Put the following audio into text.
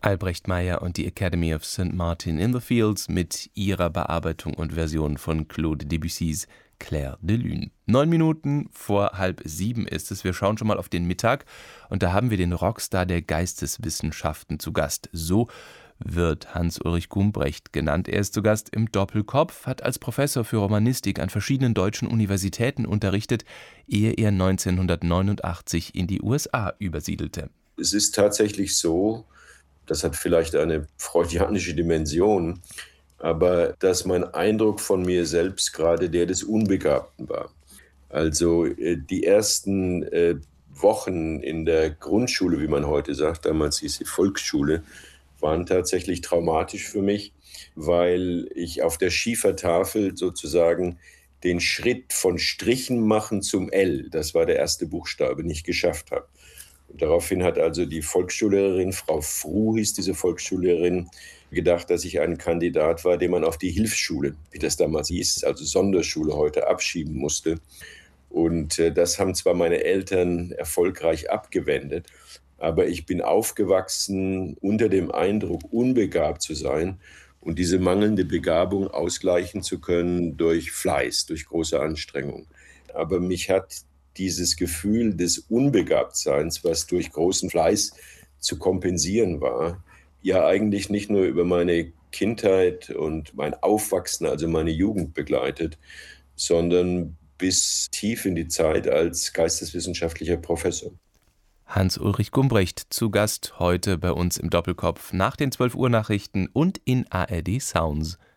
Albrecht Meyer und die Academy of St. Martin in the Fields mit ihrer Bearbeitung und Version von Claude Debussys Clair de Lune. 9 Minuten vor 6:30 ist es. Wir schauen schon mal auf den Mittag und da haben wir den Rockstar der Geisteswissenschaften zu Gast. So wird Hans-Ulrich Gumbrecht genannt. Er ist zu Gast im Doppelkopf, hat als Professor für Romanistik an verschiedenen deutschen Universitäten unterrichtet, ehe er 1989 in die USA übersiedelte. Es ist tatsächlich so, das hat vielleicht eine freudianische Dimension, aber dass mein Eindruck von mir selbst gerade der des Unbegabten war. Also die ersten Wochen in der Grundschule, wie man heute sagt, damals hieß sie Volksschule, waren tatsächlich traumatisch für mich, weil ich auf der Schiefertafel sozusagen den Schritt von Strichen machen zum L, das war der erste Buchstabe, nicht geschafft habe. Daraufhin hat also die Volksschullehrerin, Frau Fruh hieß diese Volksschullehrerin, gedacht, dass ich ein Kandidat war, den man auf die Hilfsschule, wie das damals hieß, also Sonderschule heute, abschieben musste. Und das haben zwar meine Eltern erfolgreich abgewendet, aber ich bin aufgewachsen unter dem Eindruck, unbegabt zu sein und diese mangelnde Begabung ausgleichen zu können durch Fleiß, durch große Anstrengung. Aber mich hat dieses Gefühl des Unbegabtseins, was durch großen Fleiß zu kompensieren war, ja eigentlich nicht nur über meine Kindheit und mein Aufwachsen, also meine Jugend begleitet, sondern bis tief in die Zeit als geisteswissenschaftlicher Professor. Hans-Ulrich Gumbrecht zu Gast heute bei uns im Doppelkopf nach den 12 Uhr Nachrichten und in ARD Sounds.